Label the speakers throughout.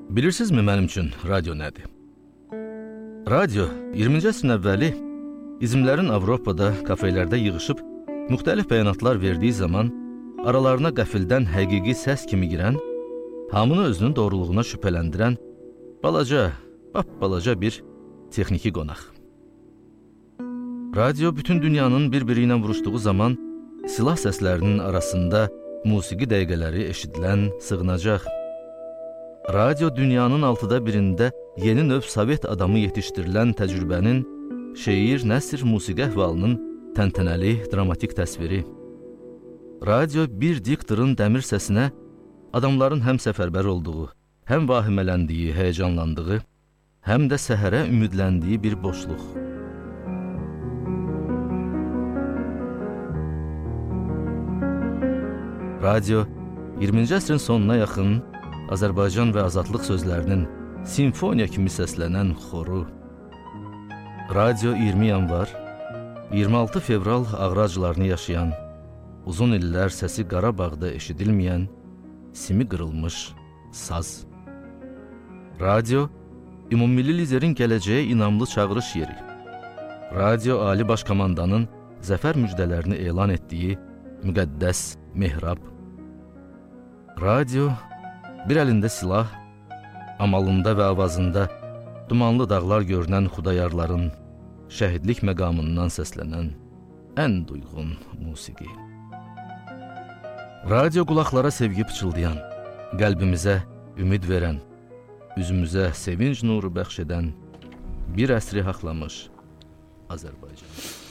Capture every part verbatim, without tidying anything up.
Speaker 1: Bilirsinizmi mənim üçün radio nədir? Radio iyirminci əsrin əvvəli izmlərin Avropada kafelərdə yığışıb müxtəlif bəyanatlar verdiyi zaman aralarına qəfildən həqiqi səs kimi girən, hamını özünün doğruluğuna şübhələndirən balaca, balaca bir texniki qonaq. Radio bütün dünyanın bir-biri ilə vuruşduğu zaman silah səslərinin arasında musiqi dəqiqələri eşidilən sığınacaq. Radio dünyanın altıda birində yeni növ Sovet adamı yetişdirilən təcrübənin, şeir, nəsr, musiqi əhvalının təntənəli, dramatik təsviri. Radio bir diktorun dəmir səsinə adamların həm səfərbər olduğu, həm vahimələndiyi, həyəcanlandığı, həm də səhərə ümidləndiyi bir boşluq. Radio iyirminci əsrin sonuna yaxın Azərbaycan və azadlıq sözlərinin simfoniya kimi səslənən xoru. Radio iyirmi yanvar, iyirmi altı fevral ağraclarını yaşayan, uzun illər səsi Qarabağda eşidilməyən, simi qırılmış saz. Radio, ümummilli liderin gələcəyə inamlı çağırış yeri. Radio, Ali Baş Komandanın zəfər müjdələrini elan etdiyi müqəddəs mehrab. Radio, bir əlində silah, amalında və avazında dumanlı dağlar görünən xudayarların şəhidlik məqamından səslənən ən duyğun musiqi. Radio qulaqlara sevgi pıçıldayan, qəlbimizə ümid verən, üzümüzə sevinç nuru bəxş edən, bir əsri haqlamış Azərbaycan.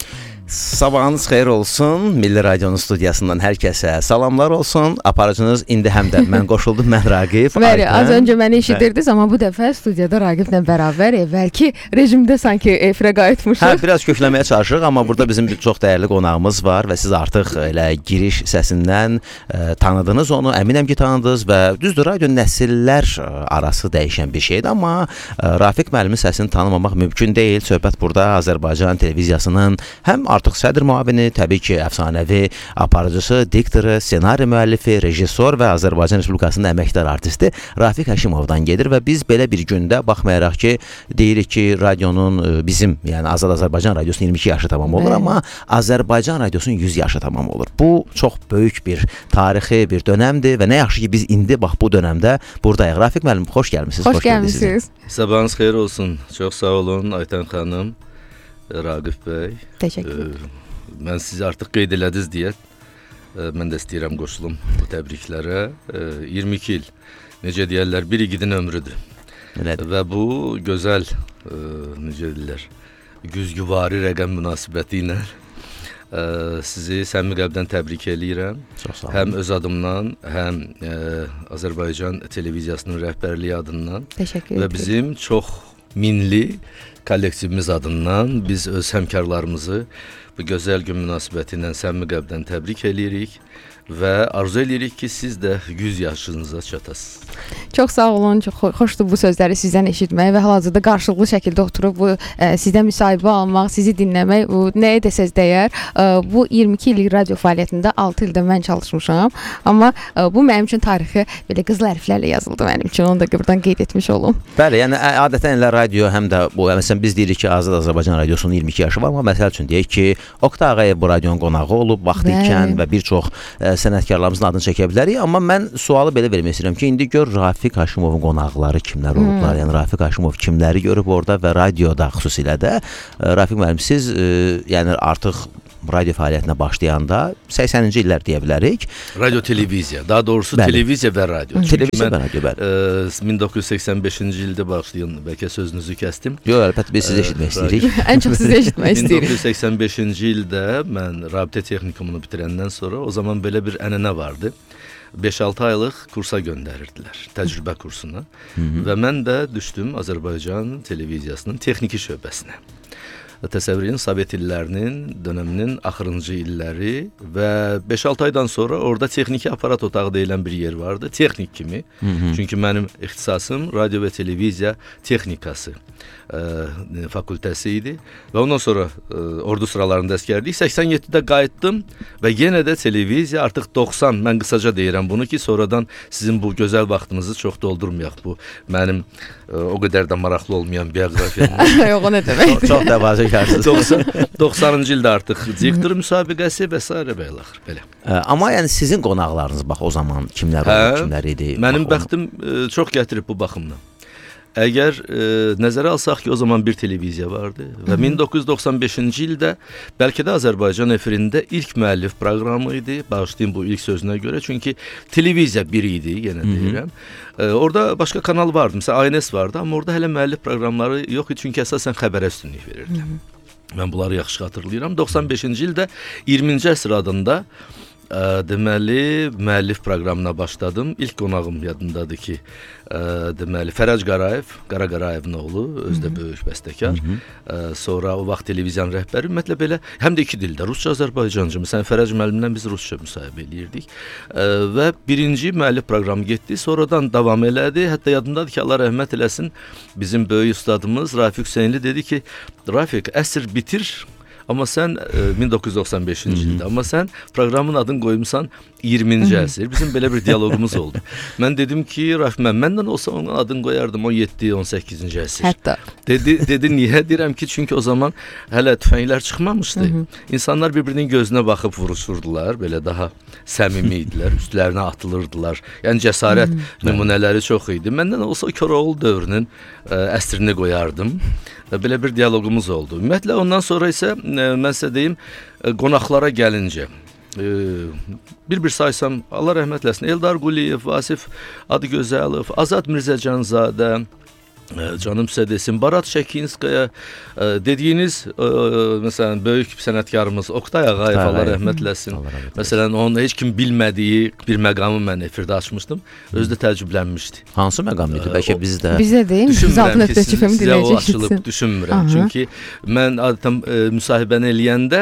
Speaker 2: Sabahınız xeyir olsun. Milli Radionun studiyasından hər kəsə salamlar olsun. Aparıcınız indi həm də mən qoşuldum, mən Raqib.
Speaker 3: Bəli, az öncə məni eşidirdiniz, amma bu dəfə studiyada Raqiblə bərabər əvvəlki rejimdə sanki efirə qayıtmışıq.
Speaker 2: Hə, biraz kökləməyə çalışırıq, amma burada bizim çox dəyərli qonağımız var və siz artıq elə giriş səsindən ə, tanıdınız onu, əminəm ki tanıdınız və düzdür, radio nəsillər arası dəyişən bir şeydir, amma ə, Rafiq müəllimin səsini tanımamaq mümkün deyil. Söhbət burada Azərbaycan televiziyasının həm artıq sədr müavini, təbii ki, əfsanəvi aparıcısı, diktoru, ssenari müəllifi, rejissor və Azərbaycan Respublikasının əməkdar artisti Rafiq Həşimovdan gedir və biz belə bir gündə baxmayaraq ki, deyirik ki, radionun bizim, yəni Azad Azərbaycan radiosunun iyirmi iki yaşı tamam olur, evet. Amma Azərbaycan radiosunun yüz yaşı tamam olur. Bu çox böyük bir tarixi bir dönəmdir və nə yaxşı ki, biz indi bax bu dönəmdə buradayıq. Rafiq müəllim, xoş gəlmisiniz.
Speaker 3: Xoş, xoş gəlmisiniz.
Speaker 1: Sabahınız xeyir olsun. Çox sağ olun Aytan xanım. Raqif bəy,
Speaker 3: təşəkkür.
Speaker 1: E, mən sizi artıq qeyd elədiniz deyə e, mən də istəyirəm qoşulum bu təbriklərə. E, iyirmi iki il, necə deyərlər, bir igidin ömrüdür. Elədir. Və bu gözəl, e, necə deyirlər, güzgüvari rəqəm münasibəti ilə e, sizi səmimi qəlbdən təbrik eləyirəm.
Speaker 2: Çox sağ olun.
Speaker 1: Həm öz adımdan, həm e, Azərbaycan televiziyasının rəhbərliyi adından.
Speaker 3: Təşəkkür
Speaker 1: və bizim çox minli kollektivimiz adından biz öz həmkarlarımızı bu gözəl gün münasibəti ilə səmimi qəlbdən təbrik eləyirik və arzu eləyirik ki, siz də yüz yaşınıza çatasınız.
Speaker 3: Çox sağ olun, çox xoşdur bu sözləri sizdən eşitmək və hal-hazırda qarşılıqlı şəkildə oturub bu ə, sizdən müsahibə almaq, sizi dinləmək, bu nəyə desəz dəyər. Ə, bu iyirmi iki illik radio fəaliyyətində altı ildə mən çalışmışam, amma ə, bu mənim üçün tarixi belə qızıl hərflərlə yazıldı mənim üçün, onu da buradan qeyd etmiş olum.
Speaker 2: Bəli, yəni adətən elə radio həm də bu, məsələn biz deyirik ki, Azad Azərbaycan radiosunun iyirmi iki yaşı var, amma məsəl üçün deyək ki, Oqtay Ağayev bu radionun qonağı olub, vaxtı ikən və bir çox ə, sənətkarlarımızın adını çəkə bilərik, amma mən sualı belə vermək istəyirəm ki, indi gör Rafiq Həşimovun qonaqları kimlər olublar, hmm. yəni Rafiq Həşimov kimləri görüb orada və radioda xüsusilə də. Rafiq müəllim, siz ə, yəni artıq radio fəaliyyətinə başlayanda səksəninci illər deyə bilərik.
Speaker 1: Radio televiziya, daha doğrusu bəli. Televiziya və radio.
Speaker 2: Televiziya və radio, bəli.
Speaker 1: E, min doqquz yüz səksən beşinci ildə başlayan, bəlkə sözünüzü kəstim.
Speaker 2: Yox, əlbəttə biz sizi eşitmək istəyirik.
Speaker 3: Ən çox sizi eşitmək istəyirik.
Speaker 1: min doqquz yüz səksən beşinci ildə mən rabitə texnikumunu bitirəndən sonra o zaman belə bir ənənə vardı. beş altı aylıq kursa göndərirdilər, təcrübə kursuna. Hı -hı. Və mən də düşdüm Azərbaycan televiziyasının texniki şöbəsinə. təsəvvür edin, Sovet illərinin, dönəminin axırıncı illəri və beş-altı aydan sonra orada texniki aparat otağı deyilən bir yer vardı, texnik kimi. Hı -hı. Çünki mənim ixtisasım radio və televiziya texnikası ə, fakültəsi idi və ondan sonra ə, ordu sıralarında əskərdik. səksən yeddidə qayıtdım və yenə də televiziya artıq doxsan, mən qısaca deyirəm bunu ki, sonradan sizin bu gözəl vaxtınızı çox doldurmayaq. Bu mənim ə, o qədər də maraqlı olmayan bioqrafiyam.
Speaker 3: Yox, o nə demək?
Speaker 2: Çox, çox təvazökarsınız.
Speaker 1: doxsanıncı ildə artıq diktor müsabiqəsi və s. belə axır, belə.
Speaker 2: Ə, amma yəni sizin qonaqlarınız bax o zaman kimlər oldu, kimlər idi?
Speaker 1: Mənim
Speaker 2: bax,
Speaker 1: bəxtim ə, çox gətirib bu baxımdan. Əgər ə, nəzərə alsaq ki, o zaman bir televiziya vardı və min doqquz yüz doxsan beşinci ildə bəlkə də Azərbaycan efirində ilk müəllif proqramı idi. Bağışlayın bu ilk sözünə görə, çünki televiziya bir idi, yenə deyirəm. Ə, orada başqa kanal vardı, məsələn A N S vardı, amma orada hələ müəllif proqramları yox idi, çünki əsasən xəbərə üstünlük verirdi. Mən bunları yaxşı xatırlayıram. doxsan beşinci ildə iyirminci əsr adında ə, deməli müəllif proqramına başladım. İlk qonağım yadındadır ki, ə, deməli Fərəc Qarayev, Qara Qarayevin oğlu, özü də böyük bəstəkar. Ə, sonra o vaxt televiziyanın rəhbəri, ümumiyyətlə belə həm də iki dildə, rusca, Azərbaycanca. Məsələn Fərəc müəllimlə biz rusca müsahibə eləyirdik. Ə, və birinci müəllif proqramı getdi, sonradan davam elədi. Hətta yadımdadır ki, Allah rəhmət eləsin, bizim böyük ustadımız Rafiq Hüseynli dedi ki, Rafiq, əsr bitir. Amma sən ə, min doqquz yüz doxsan beşinci ildə, amma sən proqramın adını qoymusan iyirminci əsr. Bizim belə bir dialoqumuz oldu. Mən dedim ki, Rafiq, mən məndən olsa onun adını qoyardım on yeddi on səkkizinci əsr.
Speaker 3: Hətta.
Speaker 1: Dedi, dedi niyə? Deyirəm ki, çünki o zaman hələ tüfənglər çıxmamışdı. Hı -hı. İnsanlar bir-birinin gözünə baxıb vuruşurdular, belə daha səmimi idilər, üstlərinə atılırdılar. Yəni cəsarət Hı -hı. nümunələri çox idi. Məndən olsa Koroğlu dövrünün ə, əsrini qoyardım. Belə bir dialoqumuz oldu. Ümumiyyətlə ondan sonra isə mən sizə deyim, qonaqlara gəlincə bir-bir saysam, Allah rəhmət eləsin, Eldar Quliyev, Vasif Adıgözəlov, Azad Mirzəcanzadə, canım sizə desin, Barat Şəkinskaya, dediyiniz məsələn böyük sənətkarımız Oktay Ağayev, Allah rəhmət eləsin. Məsələn onun heç kim bilmədiyi bir məqamı mən efirdə açmışdım. Özü də təəccüblənmişdi.
Speaker 2: Hansı məqam idi? Bəlkə biz də
Speaker 3: Bizə deyim,
Speaker 1: düşünmürəm ki, sizə o açılıb düşünmürəm. Çünki mən adətən müsahibəni eləyəndə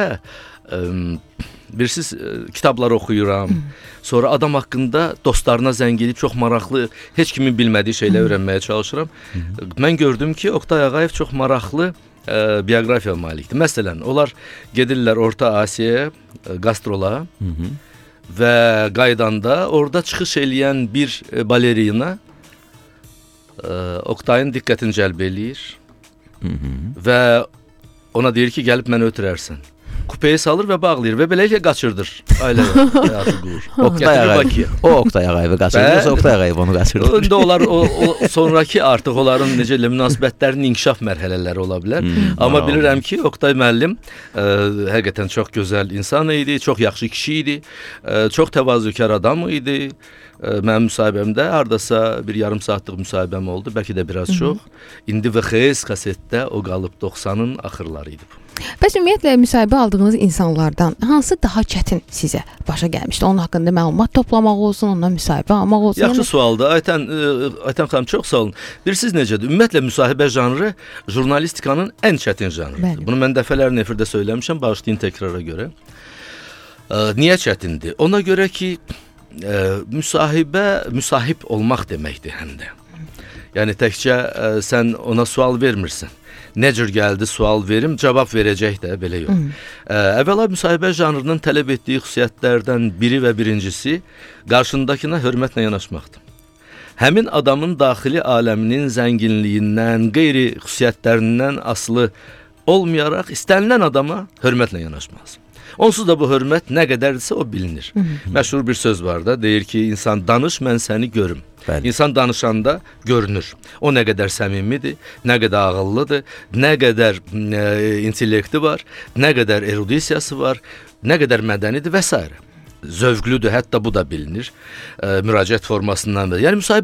Speaker 1: bilirsiniz, kitablar oxuyuram. Sonra adam haqqında dostlarına zəng edib çox maraqlı, heç kimin bilmədiyi şeylər öyrənməyə çalışıram. Mən gördüm ki, Oktay Ağayev çox maraqlı ə, bioqrafiya malikdir. Məsələn, onlar gedirlər Orta Asiyaya qastrola və qaydanda orada çıxış eləyən bir balerina ə, Oktayın diqqətini cəlb eləyir və ona deyir ki, gəlib məni ötürərsən. Kupaya salır və bağlayır və beləliklə qaçırdır. Ailə həyatı qurur.
Speaker 2: Oktay Ağayev. O Oktay Ağayevi qaçırdı, yoxsa Oktay Ağayev onu qaçırdı?
Speaker 1: İndi onlar o, o sonrakı artıq onların necə elə münasibətlərinin inkişaf mərhələləri ola bilər. Hmm, Amma wow. bilirəm ki, Oktay müəllim ə, həqiqətən çox gözəl insan idi, çox yaxşı kişi idi, ə, çox təvazökar adam idi. Ə, mənim müsahibəmdə hardasa bir yarım saatlıq müsahibəm oldu, bəlkə də biraz Hı -hı. çox. İndi V X S kasetdə o qalıb doxsanın axırları idi bu.
Speaker 3: Bəs ümumiyyətlə müsahibə aldığınız insanlardan hansı daha çətin sizə başa gəlmişdi? Onun haqqında məlumat toplamaq olsun, ondan müsahibə almaq olsun.
Speaker 1: Yaxşı yəni... sualdır. Aytən, Aytən xanım çox sağ olun. Bilirsiniz necədir? Ümumiyyətlə müsahibə janrı jurnalistikanın ən çətin janrıdır. Bəli. Bunu mən dəfələrlə efirdə söyləmişəm, bağışlayın təkrara görə. Ə, niyə çətindir? Ona görə ki, ə, müsahibə müsahib olmaq deməkdir həm də. Yəni təkcə ə, sən ona sual vermirsən. Nə cür gəldi sual verim, cavab verəcək də, belə yox. Ə, əvvəla müsahibə janrının tələb etdiyi xüsusiyyətlərdən biri və birincisi qarşındakına hörmətlə yanaşmaqdır. Həmin adamın daxili aləminin zənginliyindən, qeyri xüsusiyyətlərindən asılı olmayaraq istənilən adama hörmətlə yanaşmaz. Onsuz da bu hörmət nə qədərdirsə o bilinir. Hı -hı. Məşhur bir söz var da, deyir ki, insan danış, mən səni görüm. Bəli. İnsan danışanda görünür. O nə qədər səmimidir, nə qədər ağıllıdır, nə qədər e, intellekti var, nə qədər erudisiyası var, nə qədər mədənidir və s. Zövqlüdür, hətta bu da bilinir. E, müraciət formasından da. Yəni müsahibə